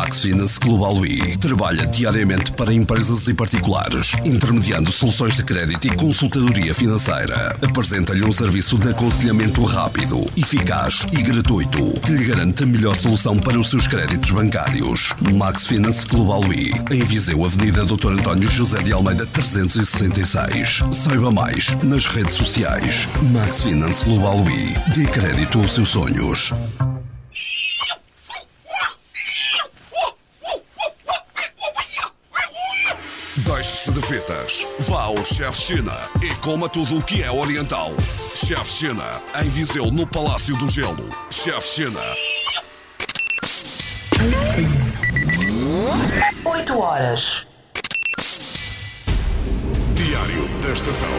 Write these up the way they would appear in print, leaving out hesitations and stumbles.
Max Finance Global I trabalha diariamente para empresas e particulares, intermediando soluções de crédito e consultadoria financeira. Apresenta-lhe um serviço de aconselhamento rápido, eficaz e gratuito, que lhe garante a melhor solução para os seus créditos bancários. Max Finance Global I, em Viseu, Avenida Dr. António José de Almeida 366. Saiba mais nas redes sociais. Max Finance Global I, dê crédito aos seus sonhos. Deixe-se de fitas. Vá ao Chef China e coma tudo o que é oriental. Chef China, em Viseu, no Palácio do Gelo. Chef China. 8 horas. Diário da Estação.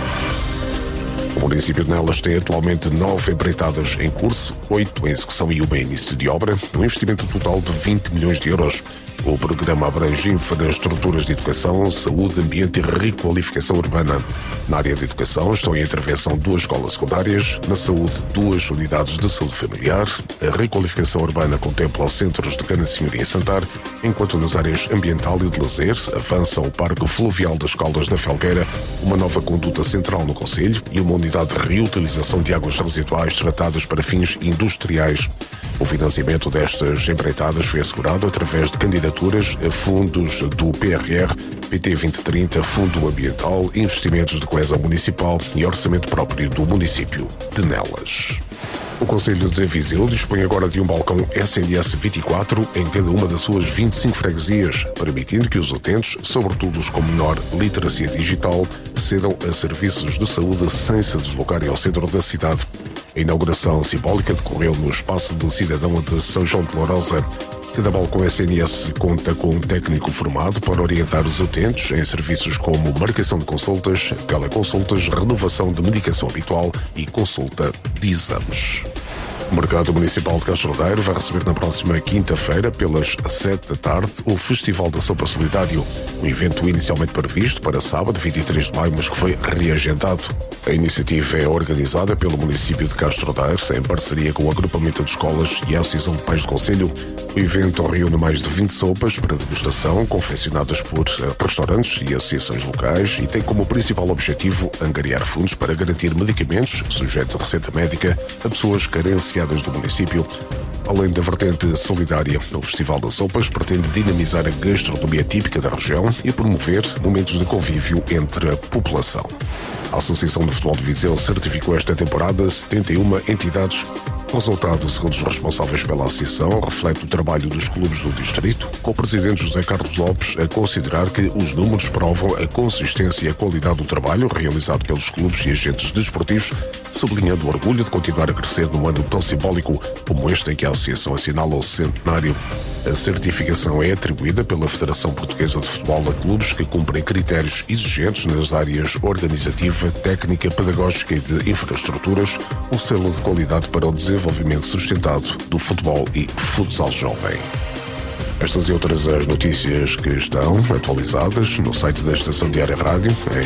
O município de Nelas tem atualmente 9 empreitadas em curso, 8 em execução e uma em início de obra, um investimento total de 20 milhões de euros. O programa abrange infraestruturas de educação, saúde, ambiente e requalificação urbana. Na área de educação estão em intervenção 2 escolas secundárias, na saúde 2 unidades de saúde familiar, a requalificação urbana contempla os centros de Cana Senhoria e Santar, enquanto nas áreas ambiental e de lazer avança o Parque Fluvial das Caldas da Felgueira, uma nova conduta central no concelho e uma unidade de reutilização de águas residuais tratadas para fins industriais. O financiamento destas empreitadas foi assegurado através de candidaturas a fundos do PRR, PT 2030, Fundo Ambiental, Investimentos de Coesão Municipal e Orçamento Próprio do município de Nelas. O Concelho de Viseu dispõe agora de um balcão SNS 24 em cada uma das suas 25 freguesias, permitindo que os utentes, sobretudo os com menor literacia digital, acedam a serviços de saúde sem se deslocarem ao centro da cidade. A inauguração simbólica decorreu no Espaço do Cidadão de São João de Lourosa. Cada balcão SNS conta com um técnico formado para orientar os utentes em serviços como marcação de consultas, teleconsultas, renovação de medicação habitual e consulta de exames. O Mercado Municipal de Castro Daire vai receber na próxima quinta-feira, pelas 7 da tarde, o Festival da Sopa Solidário, um evento inicialmente previsto para sábado, 23 de maio, mas que foi reagendado. A iniciativa é organizada pelo município de Castro Daire, em parceria com o Agrupamento de Escolas e a Associação de Pais do Concelho. O evento reúne mais de 20 sopas para degustação, confeccionadas por restaurantes e associações locais, e tem como principal objetivo angariar fundos para garantir medicamentos sujeitos à receita médica a pessoas carenciadas do município. Além da vertente solidária, o Festival das Sopas pretende dinamizar a gastronomia típica da região e promover momentos de convívio entre a população. A Associação de Futebol de Viseu certificou esta temporada 71 entidades. O resultado, segundo os responsáveis pela associação, reflete o trabalho dos clubes do distrito, com o presidente José Carlos Lopes a considerar que os números provam a consistência e a qualidade do trabalho realizado pelos clubes e agentes desportivos, sublinhando o orgulho de continuar a crescer num ano tão simbólico como este em que a associação assinala o centenário. A certificação é atribuída pela Federação Portuguesa de Futebol a clubes que cumprem critérios exigentes nas áreas organizativa, técnica, pedagógica e de infraestruturas, um selo de qualidade para o desenvolvimento sustentado do futebol e futsal jovem. Estas e outras as notícias que estão atualizadas no site da Estação Diária Rádio, em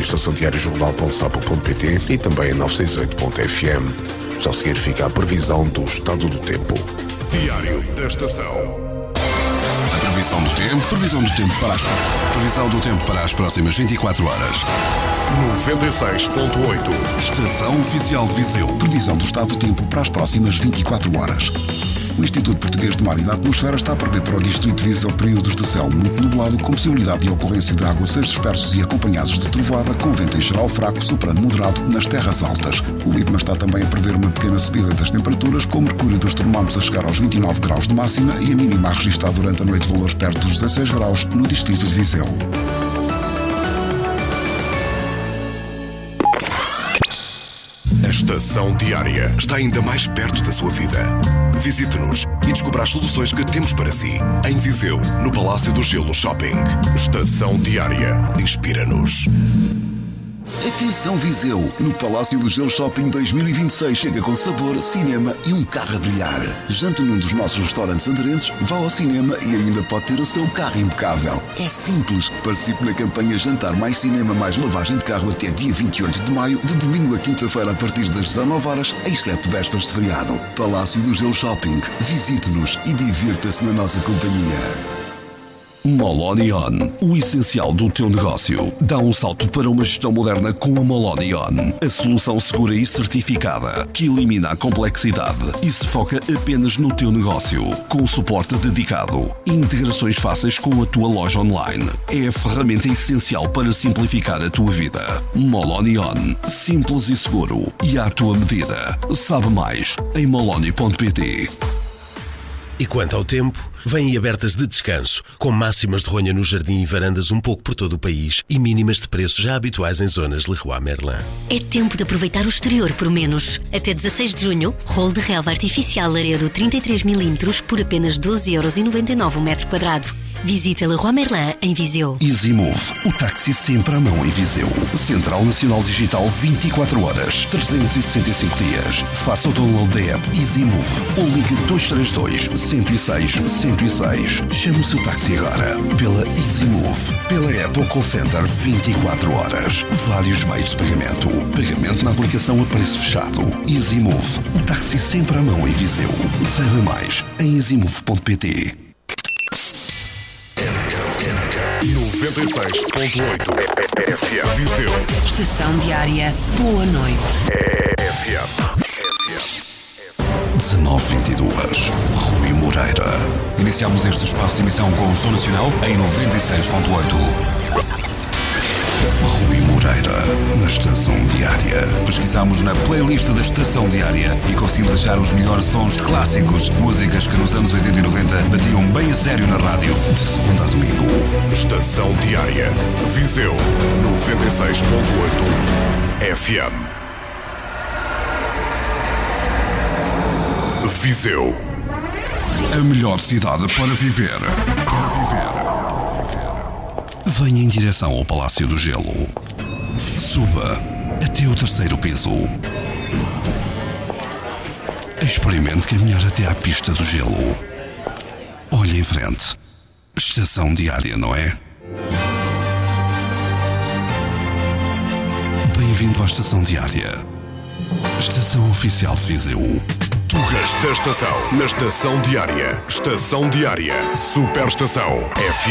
estaçãodiariojornal.sapo.pt e também em 968.fm. Já a seguir fica a previsão do estado do tempo. Diário da Estação. Previsão do tempo para as próximas 24 horas. 96.8. Estação Oficial de Viseu. Previsão do estado do tempo para as próximas 24 horas. O Instituto Português de Mar e da Atmosfera está a prever para o Distrito de Viseu períodos de céu muito nublado, com possibilidade de ocorrência de aguaceiros dispersos e acompanhados de trovoada, com vento em geral fraco, soprando moderado nas terras altas. O IPMA está também a prever uma pequena subida das temperaturas, com o mercúrio dos termómetros a chegar aos 29 graus de máxima e a mínima a registrar durante a noite valores perto dos 16 graus no Distrito de Viseu. A Estação Diária está ainda mais perto da sua vida. Visite-nos e descubra as soluções que temos para si. Em Viseu, no Palácio do Gelo Shopping. Estação Diária. Inspira-nos. Atenção Viseu! No Palácio do Gelo Shopping 2026 chega com sabor, cinema e um carro a brilhar. Jante num dos nossos restaurantes aderentes, vá ao cinema e ainda pode ter o seu carro impecável. É simples. Participe na campanha Jantar Mais Cinema Mais Lavagem de Carro até dia 28 de maio, de domingo a quinta-feira a partir das 19 horas, exceto vésperas de feriado. Palácio do Gelo Shopping. Visite-nos e divirta-se na nossa companhia. Moloni On, o essencial do teu negócio. Dá um salto para uma gestão moderna com a Moloni On, a solução segura e certificada que elimina a complexidade e se foca apenas no teu negócio, com suporte dedicado e integrações fáceis com a tua loja online. É a ferramenta essencial para simplificar a tua vida. Moloni On, simples e seguro e à tua medida. Sabe mais em moloni.pt. E quanto ao tempo, vêm abertas de descanso, com máximas de ronha no jardim e varandas um pouco por todo o país e mínimas de preços já habituais em zonas Leroy Merlin. É tempo de aproveitar o exterior por menos. Até 16 de junho, rolo de relva artificial Laredo 33mm por apenas 12,99€ o metro quadrado. Visite a Leroy Merlin em Viseu. EasyMove, o táxi sempre à mão em Viseu. Central Nacional Digital 24 horas, 365 dias. Faça o download da app EasyMove ou ligue 232 106 106. Chame o seu táxi agora. Pela EasyMove, pela app ou call center 24 horas. Vários meios de pagamento. Pagamento na aplicação a preço fechado. EasyMove, o táxi sempre à mão em Viseu. Saiba mais em easymove.pt. 96.8 FM Viseu. Estação Diária. Boa noite. FM. 19:22. Rui Moreira. Iniciamos este espaço de emissão com o Som Nacional em 96.8. Rui Moreira, na Estação Diária. Pesquisamos na playlist da Estação Diária e conseguimos achar os melhores sons clássicos, músicas que nos anos 80 e 90 batiam bem a sério na rádio. De segunda a domingo. Estação Diária. Viseu 96.8 FM. Viseu. A melhor cidade para viver. Venha em direção ao Palácio do Gelo. Suba até o 3º piso. Experimente caminhar até à pista do gelo. Olhe em frente. Estação Diária, não é? Bem-vindo à Estação Diária. Estação Oficial de Viseu. Tugas da Estação. Na Estação Diária. Estação Diária. Superestação FM.